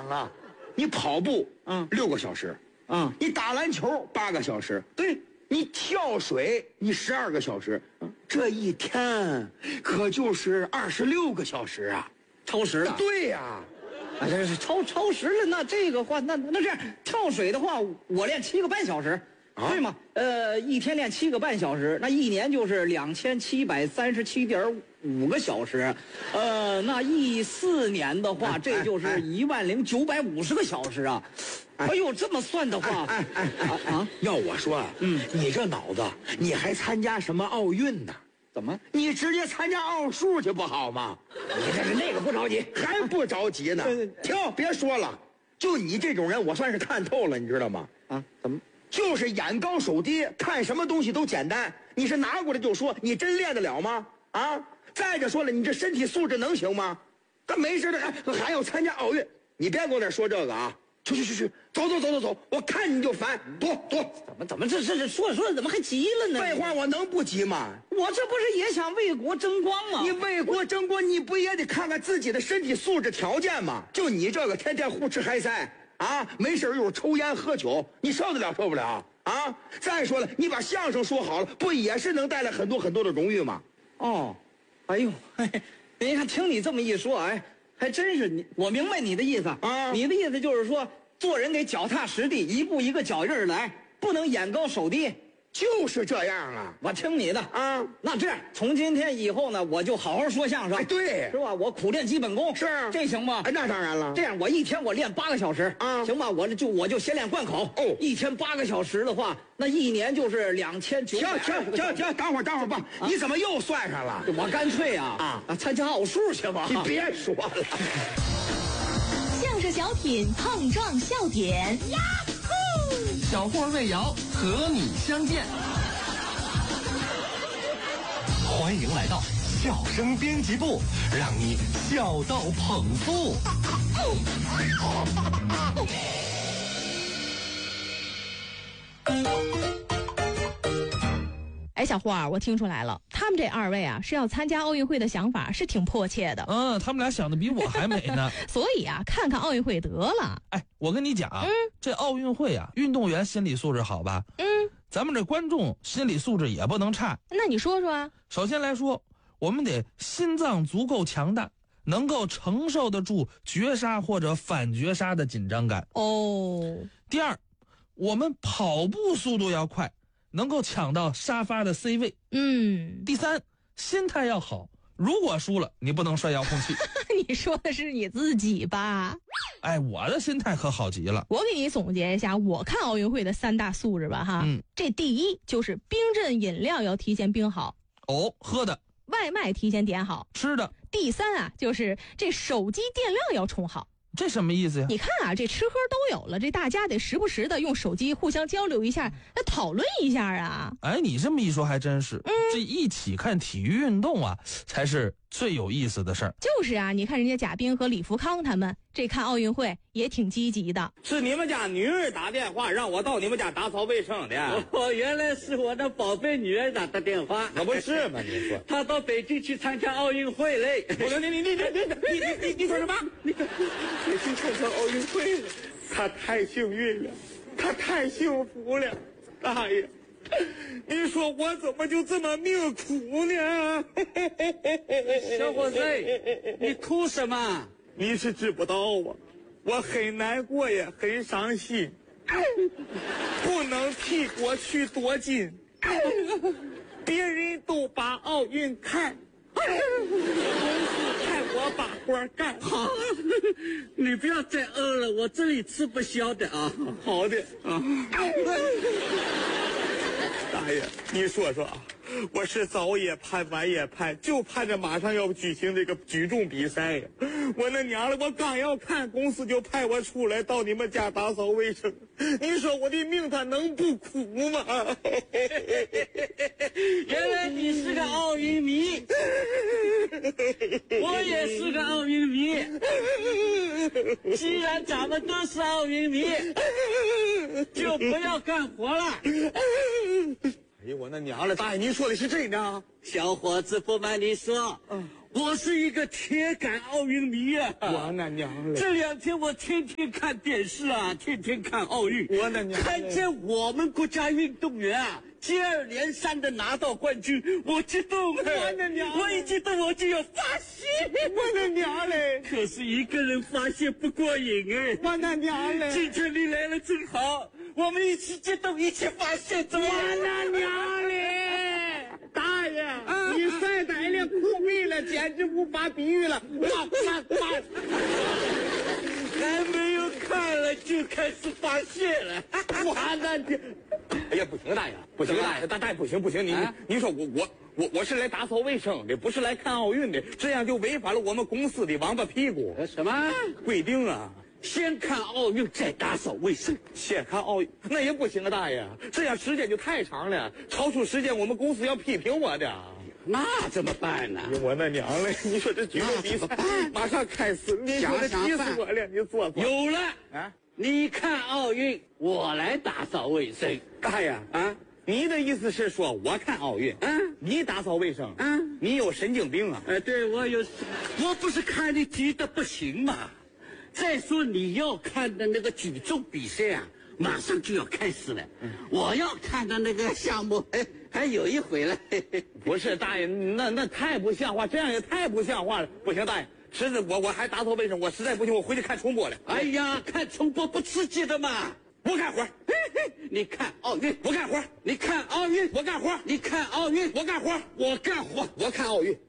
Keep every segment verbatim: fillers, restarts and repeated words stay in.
样啊，你跑步嗯六个小时， 嗯， 你打篮球八个小时， 对， 你跳水你十二个小时，这一天可就是二十六个小时啊， 超时了。 对呀、 啊，这是超超时了。那这个话，那那这样跳水的话，我练七个半小时， 啊对吗？呃，一天练七个半小时，那一年就是两千七百三十七点五个小时。呃，那一四年的话， 哎这就是哎一万零九百五十个小时啊。 哎哎呦，这么算的话， 哎哎哎啊啊， 要我说，嗯，你这脑子，你还参加什么奥运呢？ 怎么？ 你直接参加奥数去不好吗？ 你这是那个不着急？ 还不着急呢？停，别说了，就你这种人，我算是看透了，你知道吗？ 啊？怎么？ 就是眼高手低，看什么东西都简单。你是拿过来就说，你真练得了吗？啊！再者说了，你这身体素质能行吗？他没事的还还要参加奥运，你别给我在这说这个啊！去去去去，走走走走走，我看你就烦，躲躲。 怎么怎么这这这说着说着怎么还急了呢？ 废话，我能不急吗？ 我这不是也想为国争光吗？ 你为国争光，你不也得看看自己的身体素质条件吗？就你这个天天胡吃海塞啊，没事又抽烟喝酒，你受得了受不了啊？再说了，你把相声说好了，不也是能带来很多很多的荣誉吗？ 哦，哎呦，嘿嘿，你看听你这么一说，哎，还真是你，我明白你的意思啊你的意思就是说，做人得脚踏实地，一步一个脚印儿来，不能眼高手低。 就是这样啊我听你的啊！ 那这样，从今天以后呢，我就好好说相声。 哎，对是，吧？我苦练基本功， 是这行吗？ 哎，那当然了。 这样，我一天我练八个小时， 啊行吧？我这就我就先练贯口， 哦一天八个小时的话，那一年就是两千九停百。 停停停，等会儿等会儿吧，你怎么又算上了？ 我干脆啊啊啊参加奥数去吧。 你别说了。 相声小品碰撞笑点，呀呼！ 小霍魏瑶和你相见。欢迎来到笑声编辑部，让你笑到捧腹。 哎，小霍儿，我听出来了，他们这二位啊是要参加奥运会的想法是挺迫切的。 嗯，他们俩想的比我还美呢。 所以啊，看看奥运会得了。 哎，我跟你讲， 嗯， 这奥运会啊，运动员心理素质好吧？ 嗯， 咱们这观众心理素质也不能差。 那你说说啊？ 首先来说，我们得心脏足够强大，能够承受得住绝杀或者反绝杀的紧张感。 哦， 第二，我们跑步速度要快，能够抢到沙发的 C 位。 嗯， 第三，心态要好，如果输了，你不能摔遥控器。 你说的是你自己吧？ 哎，我的心态可好极了。 我给你总结一下，我看奥运会的三大素质吧，哈。 嗯， 这第一就是冰镇饮料要提前冰好， 哦，喝的、 外卖提前点好。 吃的， 第三啊，就是这手机电量要充好。 这什么意思呀？ 你看啊，这吃喝都有了，这大家得时不时的用手机互相交流一下，那讨论一下啊。 哎，你这么一说还真是， 嗯， 这一起看体育运动啊，才是最有意思的事儿。 就是啊，你看人家贾冰和李福康他们这看奥运会也挺积极的。 是你们家女儿打电话让我到你们家打扫卫生的。 哦，原来是我的宝贝女儿打的电话。 那不是吗？你说她到北京去参加奥运会嘞。 不是你你你你你你你你说什么？你你去参加奥运会了？她太幸运了，她太幸福了。大爷，你说我怎么就这么命苦呢？ 小伙子，你哭什么？ 你是知不道啊，我很难过也很伤心，不能替国去夺金，别人都把奥运看，都是看我把活干。 好，你不要再饿了，我这里吃不消的啊。 好的啊，大爷，你说说啊，我是早也盼晚也盼，就盼着马上要举行这个举重比赛呀。我那娘的，我刚要看，公司就派我出来到你们家打扫卫生。你说我的命他能不苦吗？ 原来你是个奥运迷，我也是个奥运迷。既然咱们都是奥运迷，就不要干活了。 哎呦，我那娘的，大爷，您说的是真的啊？ 小伙子，不瞒你说， 嗯， 我是一个铁杆奥运迷啊！ 我那娘嘞！ 这两天我天天看电视啊，天天看奥运。 我的娘嘞！ 看见我们国家运动员啊，接二连三的拿到冠军，我激动了。 我的娘嘞！ 我一激动我就要发泄。 我的娘嘞！ 可是一个人发泄不过瘾哎。 我的娘嘞！ 今天你来了正好，我们一起激动，一起发泄，怎么样？ 我的娘嘞！大爷，啊、你帅呆了，酷毙了，简直无法比喻了！哇哇哇！ 还没有看了就开始发泄了， 我的天！哎呀，不行，大爷，不行，大爷，大大爷，不行不行，您、啊、您说我我我我是来打扫卫生的，不是来看奥运的，这样就违反了我们公司的王八屁股什么规定啊！ 先看奥运再打扫卫生， 先看奥运那也不行啊，大爷，这样时间就太长了，超出时间我们公司要批评我的。 那怎么办呢？ 我那娘嘞！你说这举重比赛马上开始，你说这气死我了！你做做有了啊！你看奥运，我来打扫卫生。 大爷啊，你的意思是说我看奥运，嗯，你打扫卫生，嗯，你有神经病啊？ 哎，对我有，我不是看你急得不行嘛。再说你要看的那个举重比赛啊，马上就要开始了。嗯、我要看的那个项目，哎，还有一回了。嘿嘿不是大爷，那那太不像话，这样也太不像话了。不行，大爷，实在我我还打扫卫生，我实在不行，我回去看重播了。 哎呀，看重播不刺激的嘛。 不干活， 嘿嘿，你看奥运， 不干活； 你看奥运， 我干活； 你看奥运， 我干活； 我干活， 我看奥运。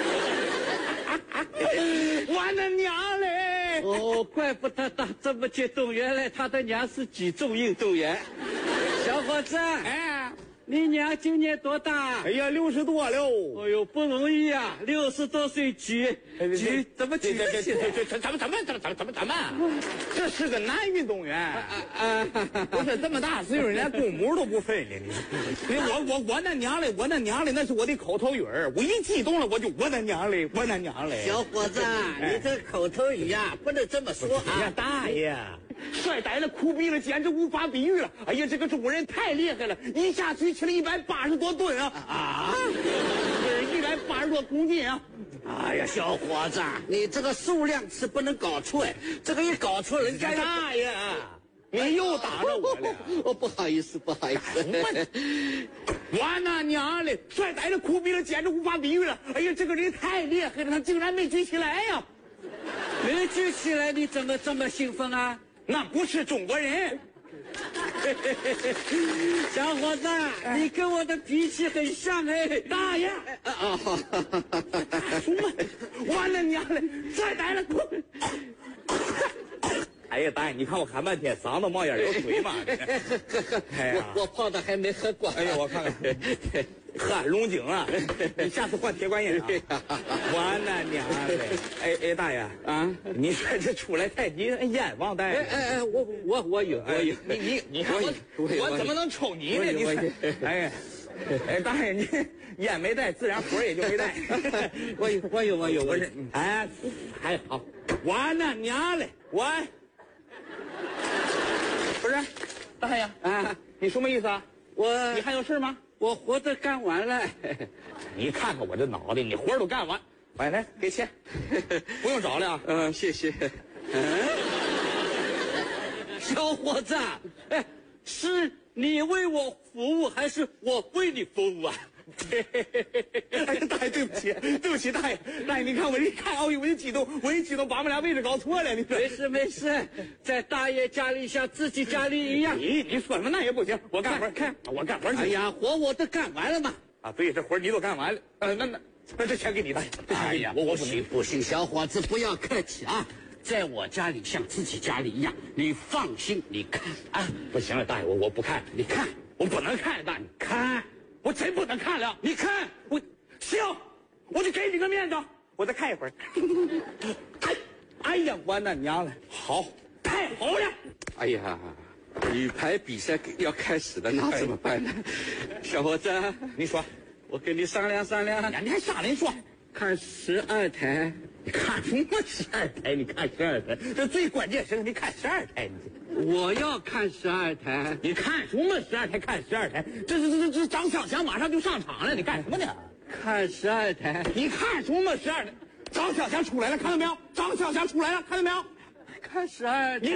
我的娘嘞！ 哦，怪不得他这么激动，原来他的娘是举重运动员。小伙子， 哎， 你娘今年多大？ 哎呀，六十多了。 哎呦，不容易啊，六十多岁举举怎么举得起来？ 这这怎么怎么怎么怎么怎么怎么？这是个男运动员啊！不是这么大岁数，人家公母都不分了。你我我我那娘嘞，我那娘嘞，那是我的口头语儿。我一激动了，我就我那娘嘞，我那娘嘞。 小伙子，你这口头语呀，不能这么说啊！ 呀，大爷。帅呆了，酷毙了，简直无法比喻了！哎呀，这个中国人太厉害了，一下举起了一百八十多吨啊！啊，一百八十多公斤啊！ 哎呀，小伙子，你这个数量是不能搞错哎，这个一搞错，人家大爷，你又打着我了！ 哦，不好意思，不好意思。 我那娘嘞，帅呆了，酷毙了，简直无法比喻了！哎呀，这个人太厉害了，他竟然没举起来呀！ 没举起来，你怎么这么兴奋啊？ 那不是中国人， 小伙子，你跟我的脾气很像哎， 大爷。 啊， 什么？我的娘嘞！帅呆了！哎呀，大爷，你看我喊半天，嗓子冒烟流水嘛。 哎呀，我我泡的还没喝过。 哎呀，我看看，喝龙井啊！你下次换铁观音啊！我那娘嘞！哎哎，大爷啊，你说这出来太急，烟忘带了。 哎哎哎，我我我有，我有。 你你你看我我怎么能抽你呢？你哎呀，哎大爷，你烟没带，自然火也就没带。 我有我有我有我有。 哎，还好。我那娘嘞，我。不是，大爷啊，你什么意思啊？ 我你还有事吗？ 我活都干完了。 你看看我这脑袋，你活都干完。来来，给钱，不用找了啊。 嗯，谢谢。嗯，小伙子，哎，是你为我服务，还是我为你服务啊？ 哎呀，大爷，对不起，对不起，大爷，大爷，你看我一看奥运我就激动，我一激动把我们俩位置搞错了，你说？ 没事没事，在大爷家里像自己家里一样。 你你说什么那也不行，我干活， 看我干活。 哎呀，活我都干完了嘛。 啊，对，这活你都干完了。呃，那那那这钱给你，大爷。 哎呀，我我不行不行，小伙子不要客气啊。在我家里像自己家里一样，你放心，你看啊。 不行了，大爷，我我不看， 你看， 我不能看，大爷， 看。 我真不能看了， 你看我行，我就给你个面子，我再看一会儿。哎呀，我那娘了，好，太好了！ 哎呀，女排比赛要开始了，那怎么办呢？小伙子， 你说， 我跟你商量商量。 你还商量说？ 看十二台。 你看什么十二台？你看十二台，这最关键是你看十二台， 你我要看十二台。 你看什么十二台？看十二台，这这这这张昌祥马上就上场了，你干什么呢？ 看十二台。 你看什么十二台？张小霞出来了，看到没有？张小霞出来了，看到没有？ 看十二台。 你